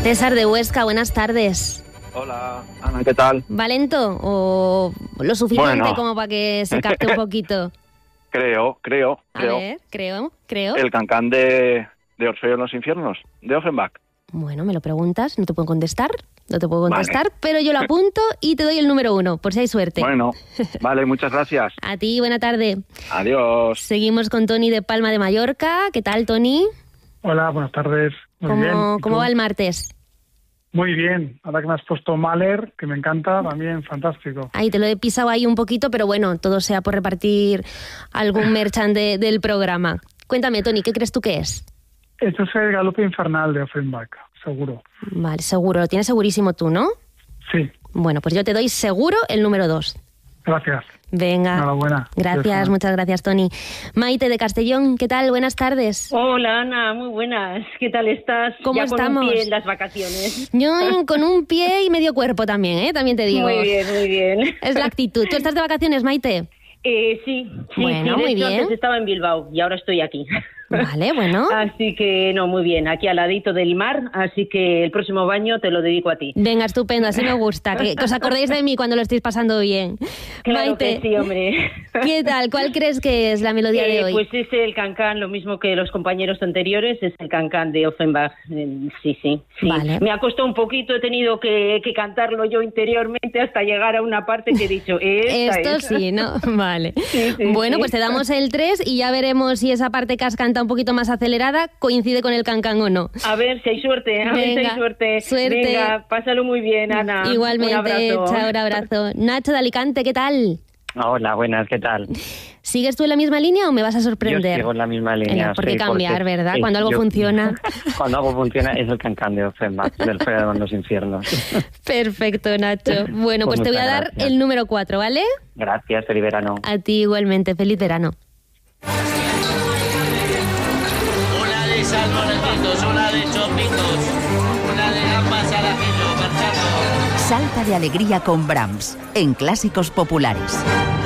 César de Huesca, buenas tardes. Hola, Ana, ¿qué tal? ¿Va lento o lo suficiente Bueno. como para que se capte un poquito? Creo. A ver, creo. El cancán de Orfeo en los infiernos, de Offenbach. Bueno, me lo preguntas, no te puedo contestar, Vale. pero yo lo apunto y te doy el número 1, por si hay suerte. Bueno, vale, muchas gracias. A ti, buena tarde. Adiós. Seguimos con Toni de Palma de Mallorca. ¿Qué tal, Toni? Hola, buenas tardes. Muy bien. ¿Y ¿Cómo tú? va el martes? Muy bien. Ahora que me has puesto Mahler, que me encanta, también fantástico. Ahí te lo he pisado ahí un poquito, pero bueno, todo sea por repartir algún merchan del programa. Cuéntame, Toni, ¿qué crees tú que es? Esto es el Galope Infernal de Offenbach, seguro. Vale, seguro, lo tienes segurísimo tú, ¿no? Sí, Bueno, pues yo te doy seguro el número 2. gracias. Venga. Enhorabuena. Gracias, muchas gracias, Toni. Maite de Castellón, ¿qué tal? Buenas tardes. Hola, Ana, muy buenas. ¿Qué tal estás? ¿Cómo ya estamos? Con un pie en las vacaciones. Yo con un pie y medio cuerpo también, ¿eh? También te digo. Muy bien, muy bien. Es la actitud. ¿Tú estás de vacaciones, Maite? Sí. Bueno, de muy hecho, bien. Antes estaba en Bilbao y ahora estoy aquí. Vale, bueno. Así que, no, muy bien. Aquí al ladito del mar, así que el próximo baño te lo dedico a ti. Venga, estupendo, así me gusta. Que os acordéis de mí cuando lo estéis pasando bien. Claro Maite, que sí, hombre. ¿qué tal? ¿Cuál crees que es la melodía de hoy? Pues es el cancán, lo mismo que los compañeros anteriores, es el cancán de Offenbach. Sí. Vale. Me ha costado un poquito, he tenido que cantarlo yo interiormente hasta llegar a una parte que he dicho, Esto sí, ¿no? Vale. Sí, bueno, sí. pues te damos el 3 y ya veremos si esa parte que has cantado un poquito más acelerada coincide con el cancán o no. A ver si hay suerte, a ver si Venga, hay suerte. suerte. Venga, pásalo muy bien, Ana. Igualmente, Un abrazo. chao, un abrazo. Nacho de Alicante, ¿qué tal? Hola, buenas, ¿qué tal? ¿Sigues tú en la misma línea o me vas a Yo sorprender? sigo en la misma línea. ¿Por qué sí, cambiar, porque verdad? Cuando algo funciona. Cuando algo funciona es el cancán de Offenbach, del Fuego de los Infiernos. Perfecto, Nacho. Bueno, pues te voy a muchas dar gracias. el número 4, ¿vale? Gracias, feliz verano. A ti igualmente. Feliz verano. Una de salmorejitos, una de chopitos, una de gambas al ajillo, marchando. Salta de alegría con Brahms, en Clásicos Populares.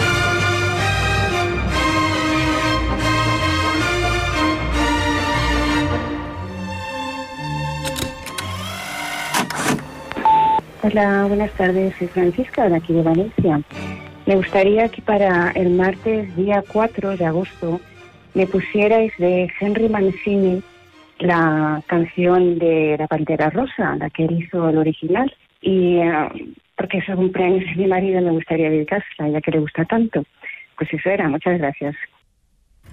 Hola, buenas tardes. Soy Francisca, de aquí de Valencia. Me gustaría que para el martes, día 4 de agosto, me pusierais de Henry Mancini la canción de La Pantera Rosa, la que él hizo el original. Y porque es un cumpleaños de mi marido, me gustaría dedicársela, ya que le gusta tanto. Pues eso era. Muchas gracias.